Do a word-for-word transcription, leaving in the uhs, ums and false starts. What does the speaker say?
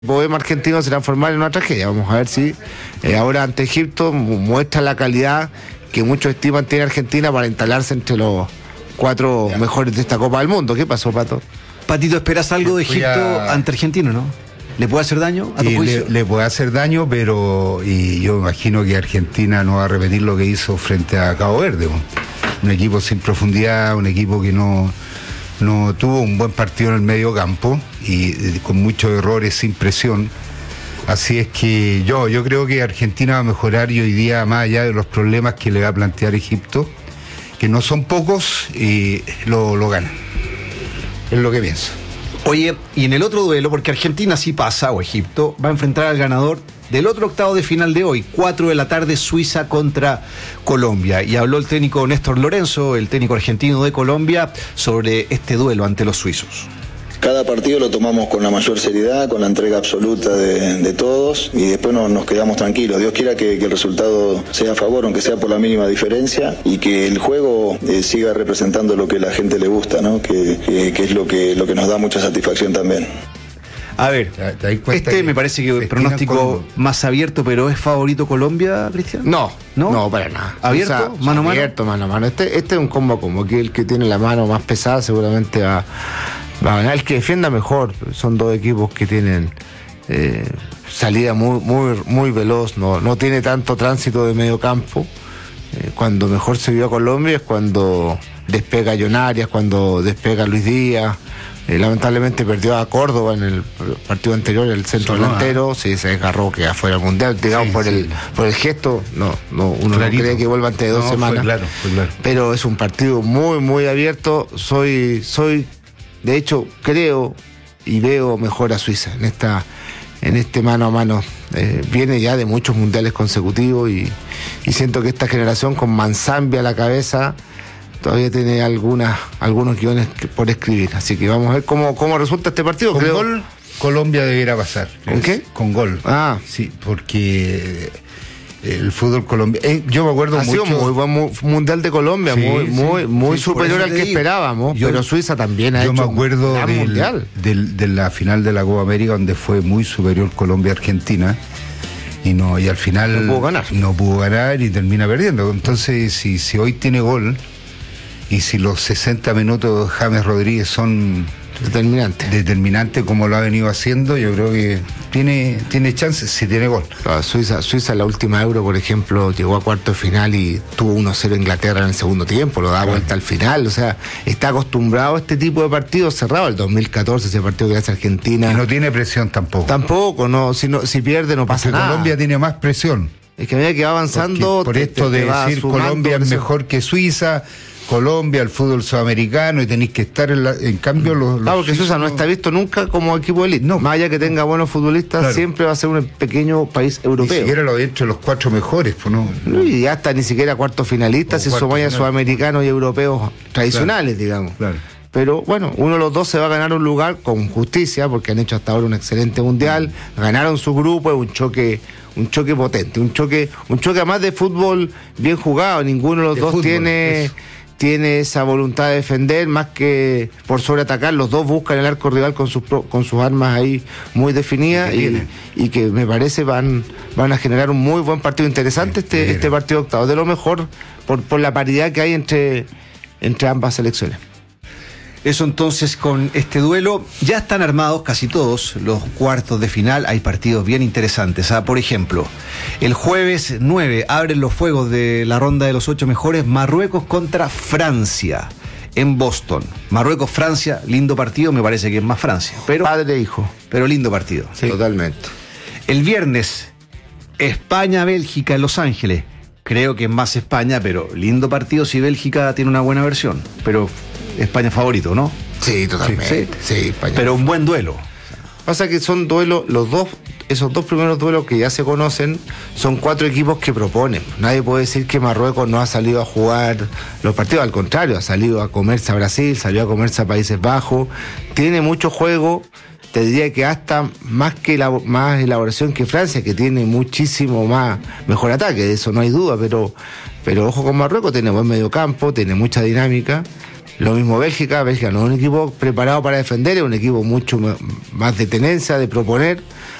El poema argentino se transformar en una tragedia. Vamos a ver si eh, ahora ante Egipto muestra la calidad que muchos estiman tiene Argentina para instalarse entre los cuatro ya. mejores de esta Copa del Mundo. ¿Qué pasó, Pato? Patito, esperas algo de Egipto a... ante Argentina, ¿no? ¿Le puede hacer daño a tu juicio? Le, le puede hacer daño, pero y yo imagino que Argentina no va a repetir lo que hizo frente a Cabo Verde. Un equipo sin profundidad, un equipo que no... no tuvo un buen partido en el medio campo y, y con muchos errores, sin presión. Así es que yo, yo creo que Argentina va a mejorar y hoy día, más allá de los problemas que le va a plantear Egipto, que no son pocos, y lo, lo gana. Es lo que pienso. Oye, y en el otro duelo, porque Argentina sí pasa, o Egipto, va a enfrentar al ganador del otro octavo de final de hoy, cuatro de la tarde, Suiza contra Colombia. Y habló el técnico Néstor Lorenzo, el técnico argentino de Colombia, sobre este duelo ante los suizos. Cada partido lo tomamos con la mayor seriedad, con la entrega absoluta de, de todos, y después no, nos quedamos tranquilos. Dios quiera que, que el resultado sea a favor, aunque sea por la mínima diferencia, y que el juego eh, siga representando lo que a la gente le gusta, ¿no? que, que, que es lo que, lo que nos da mucha satisfacción también. A ver, este me parece que el pronóstico con... más abierto, pero ¿es favorito Colombia, Cristian? No, no, no, para nada. ¿Abierto? O sea, ¿Mano a mano? Abierto, mano a mano. Este, este es un combo como que el que tiene la mano más pesada seguramente va, va a ganar. El que defienda mejor. Son dos equipos que tienen eh, salida muy, muy, muy veloz, no, no tiene tanto tránsito de medio campo. Eh, cuando mejor se vio a Colombia es cuando despega John Arias, cuando despega Luis Díaz. Eh, lamentablemente perdió a Córdoba en el partido anterior, el centro Sonó, delantero, sí, se desgarró que afuera del mundial, digamos, sí, por sí. el por el gesto, no, no uno Clarito. no cree que vuelva antes de dos no, semanas, fue claro, fue claro. Pero es un partido muy, muy abierto. Soy, soy, de hecho, creo y veo mejor a Suiza en esta, en este mano a mano. Eh, viene ya de muchos mundiales consecutivos y, y siento que esta generación con Manzambi a la cabeza todavía tiene algunas, algunos guiones que, por escribir. Así que vamos a ver cómo, cómo resulta este partido. Con Creo... gol, Colombia debería pasar. ¿Con es, qué? Con gol. Ah. Sí, porque el fútbol colombiano... Eh, yo me acuerdo ha mucho... Ha sido muy buen mundial de Colombia, sí, muy, sí, muy, muy sí, superior al que digo. esperábamos, yo, pero Suiza también ha yo hecho me acuerdo un del, mundial. Del, de la final de la Copa América, donde fue muy superior Colombia-Argentina. Y no y al final no pudo ganar. No pudo ganar y termina perdiendo. Entonces, si, si hoy tiene gol... Y si los sesenta minutos de James Rodríguez son determinantes, determinantes como lo ha venido haciendo, yo creo que tiene, tiene chances si tiene gol. Claro, Suiza, Suiza en la última Euro, por ejemplo, llegó a cuarto de final y tuvo uno cero Inglaterra en el segundo tiempo, lo da claro. vuelta al final, o sea, está acostumbrado a este tipo de partidos cerrados. El dos mil catorce, ese partido que hace Argentina. Y no tiene presión tampoco. Tampoco, no, si, no, si pierde no pasa Porque nada. Colombia tiene más presión. Es que a medida que va avanzando... Porque por esto te, te de decir Colombia es mejor que Suiza... Colombia, el fútbol sudamericano, y tenéis que estar en, la, en cambio los... los claro, porque Suiza no está visto nunca como equipo de élite. No. Más allá que tenga buenos futbolistas, claro. siempre va a ser un pequeño país europeo. Ni siquiera lo de entre los cuatro mejores, pues no. no y hasta ni siquiera cuartos finalistas, si sumáis a sudamericanos y europeos tradicionales, claro. digamos. Claro. Pero bueno, uno de los dos se va a ganar un lugar con justicia, porque han hecho hasta ahora un excelente mundial, ganaron su grupo, es un choque... un choque potente, un choque, un choque además de fútbol bien jugado. Ninguno de los de dos fútbol, tiene... Eso. tiene esa voluntad de defender más que por sobreatacar. Los dos buscan el arco rival con sus con sus armas ahí muy definidas y, y que me parece van van a generar un muy buen partido interesante. Este este partido octavo, de lo mejor por, por la paridad que hay entre, entre ambas selecciones. Eso entonces con este duelo. Ya están armados casi todos los cuartos de final. Hay partidos bien interesantes. ¿Ah? Por ejemplo, el jueves nueve abren los fuegos de la ronda de los ocho mejores. Marruecos contra Francia en Boston. Marruecos-Francia, lindo partido. Me parece que es más Francia, pero padre e hijo. Pero lindo partido. Sí, totalmente. El viernes, España-Bélgica en Los Ángeles. Creo que es más España, pero lindo partido si Bélgica tiene una buena versión. Pero España favorito, ¿no? Sí, totalmente. Sí, sí, España. Pero un buen duelo. Pasa que son duelos, los dos, esos dos primeros duelos que ya se conocen, son cuatro equipos que proponen. Nadie puede decir que Marruecos no ha salido a jugar los partidos, al contrario, ha salido a comerse a Brasil, salió a comerse a Países Bajos, tiene mucho juego, te diría que hasta más que la, más elaboración que Francia, que tiene muchísimo más mejor ataque, de eso no hay duda, pero, pero ojo con Marruecos, tiene buen mediocampo, tiene mucha dinámica. Lo mismo Bélgica, Bélgica no es un equipo preparado para defender, es un equipo mucho más de tenencia, de proponer.